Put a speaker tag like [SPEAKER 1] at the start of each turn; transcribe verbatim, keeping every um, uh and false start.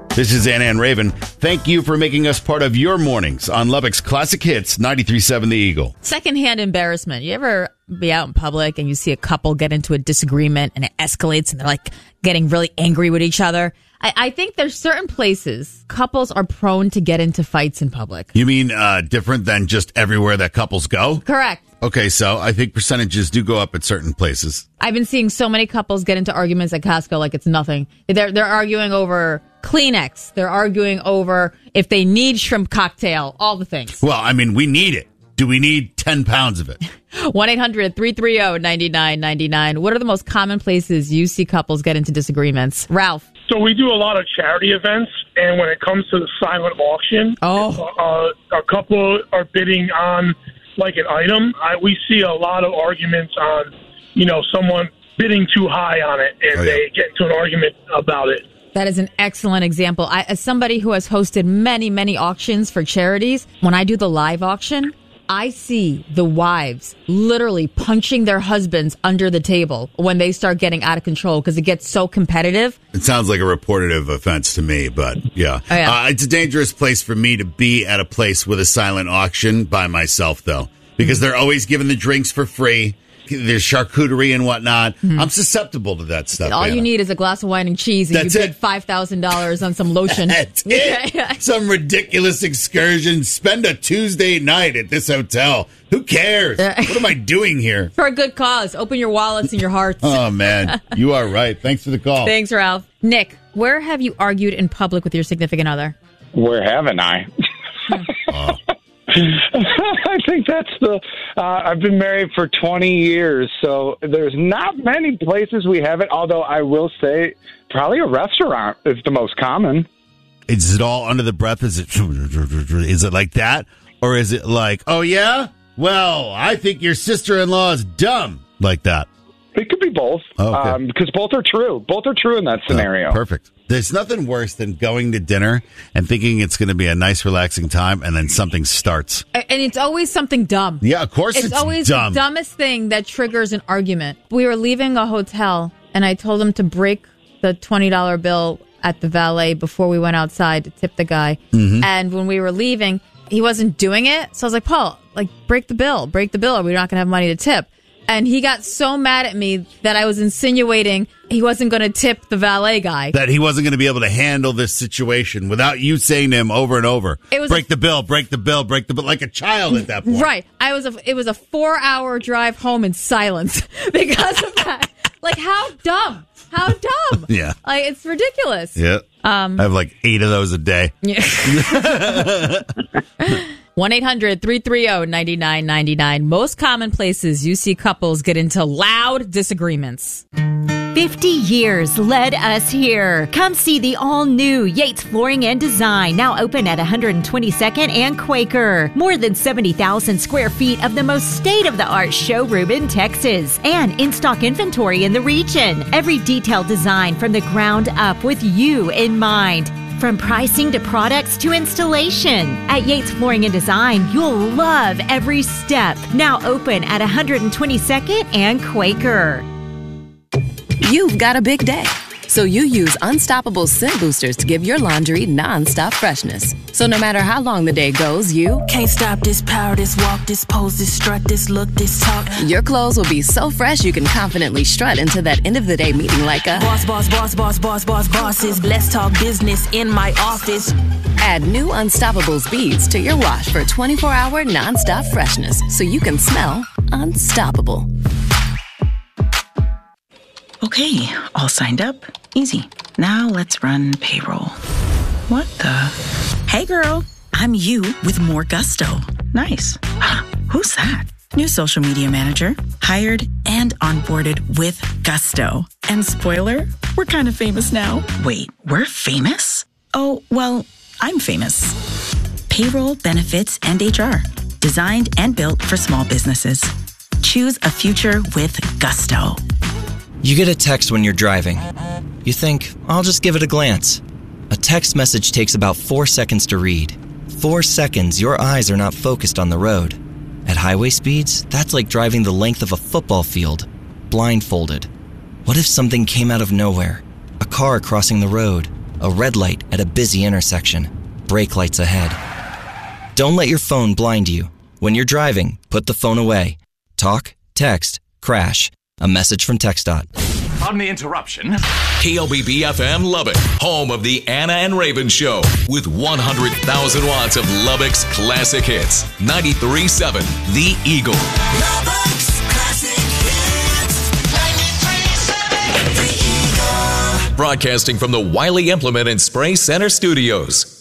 [SPEAKER 1] This is Anna and Raven. Thank you for making us part of your mornings on Lubbock's Classic Hits ninety-three point seven The Eagle.
[SPEAKER 2] Secondhand embarrassment. You ever be out in public and you see a couple get into a disagreement and it escalates and they're like getting really angry with each other? I, I think there's certain places couples are prone to get into fights in public.
[SPEAKER 1] You mean uh, different than just everywhere that couples go?
[SPEAKER 2] Correct.
[SPEAKER 1] Okay, so I think percentages do go up at certain places.
[SPEAKER 2] I've been seeing so many couples get into arguments at Costco like it's nothing. They're they're arguing over Kleenex. They're arguing over if they need shrimp cocktail, all the things.
[SPEAKER 1] Well, I mean, we need it. Do we need ten pounds of it?
[SPEAKER 2] one eight hundred three three zero nine nine nine nine. What are the most common places you see couples get into disagreements? Ralph.
[SPEAKER 3] So we do a lot of charity events, and when it comes to the silent auction,
[SPEAKER 2] oh.
[SPEAKER 3] uh, a couple are bidding on like an item. I, we see a lot of arguments on, you know, someone bidding too high on it, and oh, yeah. they get into an argument about it.
[SPEAKER 2] That is an excellent example. I, as somebody who has hosted many, many auctions for charities, when I do the live auction, I see the wives literally punching their husbands under the table when they start getting out of control because it gets so competitive.
[SPEAKER 1] It sounds like a reportative offense to me, but yeah. Oh, yeah. Uh, it's a dangerous place for me to be at a place with a silent auction by myself, though, because mm-hmm. they're always giving the drinks for free. There's charcuterie and whatnot. Mm-hmm. I'm susceptible to that stuff.
[SPEAKER 2] All
[SPEAKER 1] Anna.
[SPEAKER 2] You need is a glass of wine and cheese, and That's you paid five thousand dollars on some lotion.
[SPEAKER 1] That's it. Some ridiculous excursion. Spend a Tuesday night at this hotel. Who cares? What am I doing here?
[SPEAKER 2] For a good cause. Open your wallets and your hearts.
[SPEAKER 1] Oh, man. You are right. Thanks for the call.
[SPEAKER 2] Thanks, Ralph. Nick, where have you argued in public with your significant other?
[SPEAKER 4] Where haven't I?
[SPEAKER 1] Oh.
[SPEAKER 4] I think that's the, uh, I've been married for twenty years, so there's not many places we haven't, although I will say probably a restaurant is the most common.
[SPEAKER 1] Is it all under the breath? Is it, is it like that? Or is it like, oh yeah? Well, I think your sister-in-law is dumb. Like that.
[SPEAKER 4] It could be both, oh, okay. um, because both are true. Both are true in that scenario.
[SPEAKER 1] Oh, perfect. There's nothing worse than going to dinner and thinking it's going to be a nice, relaxing time, and then something starts.
[SPEAKER 2] And it's always something dumb.
[SPEAKER 1] Yeah, of course it's,
[SPEAKER 2] it's always
[SPEAKER 1] dumb.
[SPEAKER 2] the dumbest thing that triggers an argument. We were leaving a hotel, and I told him to break the twenty dollar bill at the valet before we went outside to tip the guy. Mm-hmm. And when we were leaving, he wasn't doing it. So I was like, Paul, like, break the bill. Break the bill, or we're not going to have money to tip. And he got so mad at me that I was insinuating he wasn't going to tip the valet guy.
[SPEAKER 1] That he wasn't going to be able to handle this situation without you saying to him over and over, it was break a, the bill, break the bill, break the bill, like a child at that point.
[SPEAKER 2] Right. I was. A, it was a four-hour drive home in silence because of that. Like, how dumb. How dumb.
[SPEAKER 1] Yeah.
[SPEAKER 2] Like, it's ridiculous.
[SPEAKER 1] Yeah. Um, I have like eight of those a day.
[SPEAKER 2] Yeah. one eight hundred three three zero nine nine nine nine. Most common places you see couples get into loud disagreements.
[SPEAKER 5] fifty years led us here. Come see the all-new Yates Flooring and Design, now open at one twenty-second and Quaker. More than seventy thousand square feet of the most state-of-the-art showroom in Texas, and in-stock inventory in the region. Every detailed design from the ground up with you in mind. From pricing to products to installation. At Yates Flooring and Design, you'll love every step. Now open at one twenty-second and Quaker.
[SPEAKER 6] You've got a big day, so you use Unstoppable Scent Boosters to give your laundry non-stop freshness. So no matter how long the day goes, you
[SPEAKER 7] can't stop this power, this walk, this pose, this strut, this look, this talk.
[SPEAKER 6] Your clothes will be so fresh you can confidently strut into that end of the day meeting like a
[SPEAKER 7] boss, boss, boss, boss, boss, boss, bosses. Let's talk business in my office.
[SPEAKER 6] Add new Unstoppables beads to your wash for twenty-four hour non-stop freshness, so you can smell unstoppable.
[SPEAKER 8] Okay, all signed up. Easy. Now let's run payroll. What the? Hey girl, I'm you with more gusto. Nice. Who's that? New social media manager. Hired and onboarded with gusto. And spoiler, we're kind of famous now. Wait, we're famous? Oh, well, I'm famous. Payroll, benefits, and H R. Designed and built for small businesses. Choose a future with gusto.
[SPEAKER 9] You get a text when you're driving. You think, I'll just give it a glance. A text message takes about four seconds to read. Four seconds, your eyes are not focused on the road. At highway speeds, that's like driving the length of a football field, blindfolded. What if something came out of nowhere? A car crossing the road, a red light at a busy intersection, brake lights ahead. Don't let your phone blind you. When you're driving, put the phone away. Talk, text, crash. A message from TxDOT.
[SPEAKER 10] Pardon the interruption. K L B B F M Lubbock, home of the Anna and Raven Show, with one hundred thousand watts of Lubbock's classic hits. ninety-three point seven, The Eagle. Lubbock's classic hits. ninety-three point seven, The Eagle. Broadcasting from the Wiley Implement and Spray Center studios.